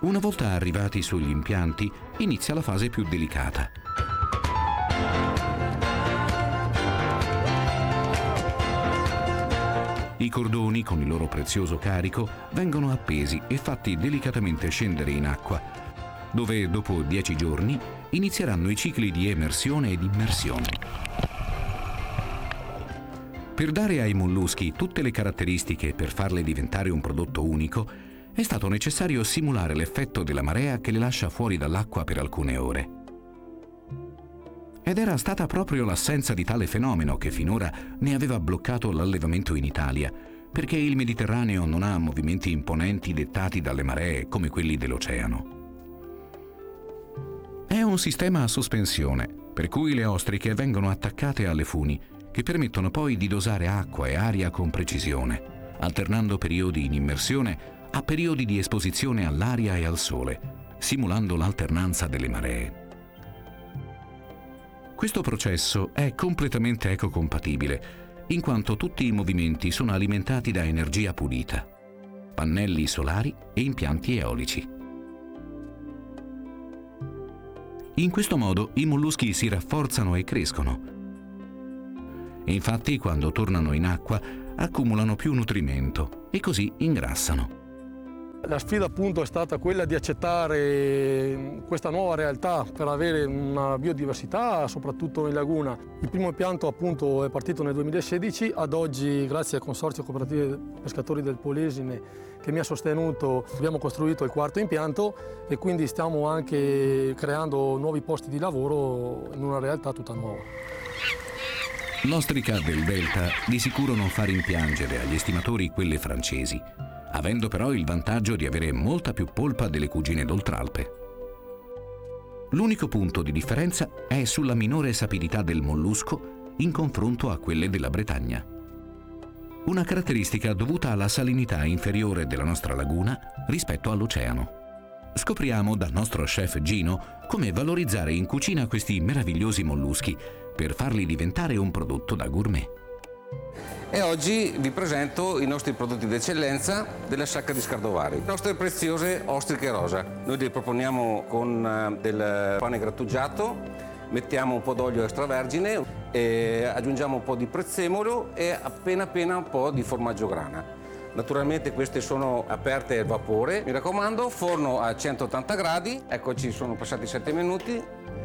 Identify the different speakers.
Speaker 1: Una volta arrivati sugli impianti, inizia la fase più delicata. I cordoni, con il loro prezioso carico, vengono appesi e fatti delicatamente scendere in acqua, dove dopo 10 giorni inizieranno i cicli di emersione ed immersione. Per dare ai molluschi tutte le caratteristiche per farle diventare un prodotto unico, è stato necessario simulare l'effetto della marea che le lascia fuori dall'acqua per alcune ore. Ed era stata proprio l'assenza di tale fenomeno che finora ne aveva bloccato l'allevamento in Italia, perché il Mediterraneo non ha movimenti imponenti dettati dalle maree come quelli dell'oceano. È un sistema a sospensione, per cui le ostriche vengono attaccate alle funi, che permettono poi di dosare acqua e aria con precisione, alternando periodi in immersione a periodi di esposizione all'aria e al sole, simulando l'alternanza delle maree. Questo processo è completamente ecocompatibile, in quanto tutti i movimenti sono alimentati da energia pulita, pannelli solari e impianti eolici. In questo modo i molluschi si rafforzano e crescono. Infatti, quando tornano in acqua, accumulano più nutrimento e così ingrassano.
Speaker 2: La sfida appunto è stata quella di accettare questa nuova realtà per avere una biodiversità, soprattutto in laguna. Il primo impianto appunto è partito nel 2016, ad oggi grazie al Consorzio Cooperative Pescatori del Polesine che mi ha sostenuto abbiamo costruito il quarto impianto e quindi stiamo anche creando nuovi posti di lavoro in una realtà tutta nuova.
Speaker 1: L'ostrica del Delta di sicuro non fa rimpiangere agli estimatori quelle francesi, avendo però il vantaggio di avere molta più polpa delle cugine d'Oltralpe. L'unico punto di differenza è sulla minore sapidità del mollusco in confronto a quelle della Bretagna. Una caratteristica dovuta alla salinità inferiore della nostra laguna rispetto all'oceano. Scopriamo dal nostro chef Gino come valorizzare in cucina questi meravigliosi molluschi per farli diventare un prodotto da gourmet.
Speaker 3: E oggi vi presento i nostri prodotti d'eccellenza della Sacca di Scardovari, le nostre preziose ostriche rosa. Noi li proponiamo con del pane grattugiato, mettiamo un po' d'olio extravergine, e aggiungiamo un po' di prezzemolo e appena un po' di formaggio grana. Naturalmente queste sono aperte al vapore, mi raccomando, forno a 180 gradi, eccoci, sono passati 7 minuti.